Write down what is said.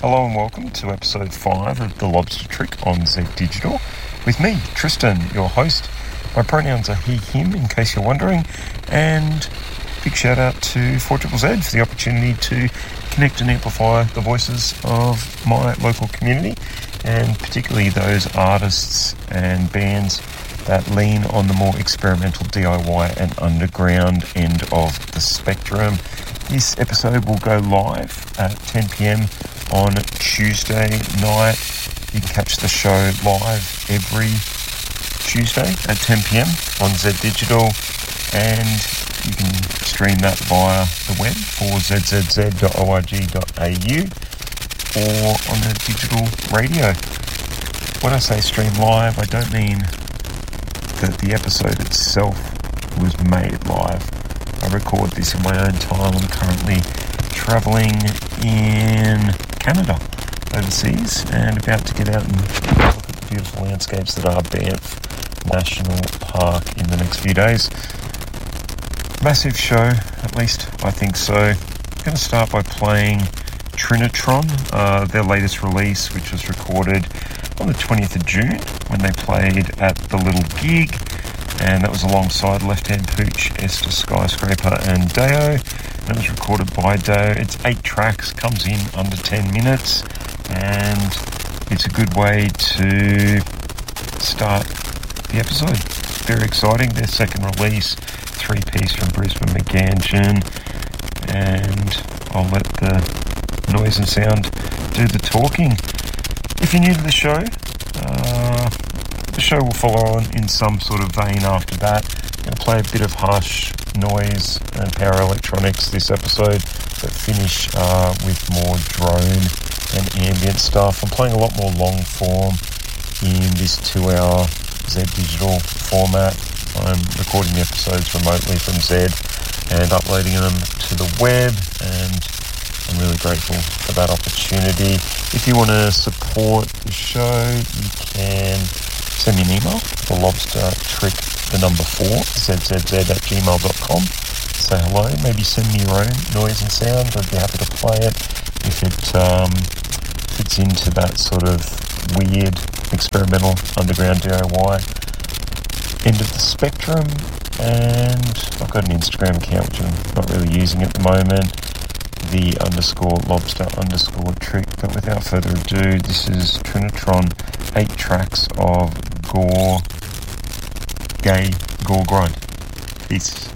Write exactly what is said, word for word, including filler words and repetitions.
Hello and welcome to episode five of The Lobster Trick on Z Digital with me, Tristan, your host. My pronouns are he, him, in case you're wondering, and big shout out to four Z Z Z for the opportunity to connect and amplify the voices of my local community, and particularly those artists and bands that lean on the more experimental D I Y and underground end of the spectrum. This episode will go live at ten p.m. on Tuesday night. You can catch the show live every Tuesday at ten p.m. on Z Digital, and you can stream that via the web for z z z dot org dot a u or on the digital radio. When I say stream live, I don't mean that the episode itself was made live. I record this in my own time. I'm currently travelling in Canada, overseas, and about to get out and look at the beautiful landscapes that are Banff National Park in the next few days. Massive show, at least I think so. I'm going to start by playing Trinitron, uh, their latest release, which was recorded on the twentieth of June when they played at the Little Gig, and that was alongside Left Hand Pooch, Esther Skyscraper and Deo. And it was recorded by Deo. It's eight tracks, comes in under ten minutes, and it's a good way to start the episode. Very exciting. Their second release, three-piece from Brisbane McGanchen, and I'll let the noise and sound do the talking. If you're new to the show, uh, the show will follow on in some sort of vein after that. I'm going to play a bit of harsh noise and power electronics this episode, but finish uh, with more drone and ambient stuff. I'm playing a lot more long form in this two-hour Z Digital format. I'm recording the episodes remotely from Z and uploading them to the web, and I'm really grateful for that opportunity. If you want to support the show, you can send me an email, the lobster trick, the number four, zzz at gmail dot com. Say hello, maybe send me your own noise and sound. I'd be happy to play it if it um, fits into that sort of weird, experimental, underground D I Y end of the spectrum. And I've got an Instagram account which I'm not really using at the moment, the underscore lobster underscore trick. But without further ado, this is Trinitron, eight tracks of gore, gay, gore grind. Peace.